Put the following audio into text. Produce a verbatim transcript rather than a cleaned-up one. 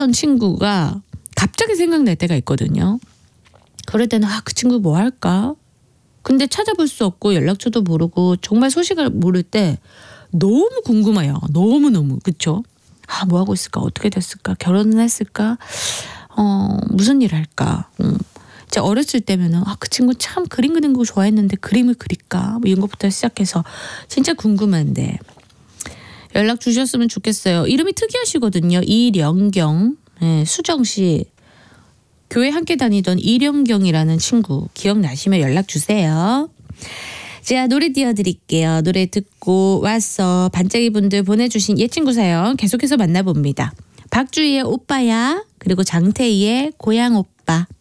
친구가 갑자기 생각날 때가 있거든요. 그럴 때는 아, 그 친구 뭐 할까? 근데 찾아볼 수 없고 연락처도 모르고 정말 소식을 모를 때 너무 궁금해요. 너무너무. 그쵸? 아, 뭐 하고 있을까? 어떻게 됐을까? 결혼은 했을까? 어, 무슨 일 할까? 음. 진짜 어렸을 때면은 아, 그 친구 참 그림 그리는 거 좋아했는데 그림을 그릴까? 뭐 이런 것부터 시작해서 진짜 궁금한데 연락 주셨으면 좋겠어요. 이름이 특이하시거든요. 이령경. 네, 수정시. 교회 함께 다니던 이령경이라는 친구 기억나시면 연락 주세요. 자, 노래 띄워드릴게요. 노래 듣고 와서 반짝이 분들 보내주신 옛 친구 사연 계속해서 만나봅니다. 박주희의 오빠야, 그리고 장태희의 고향 오빠.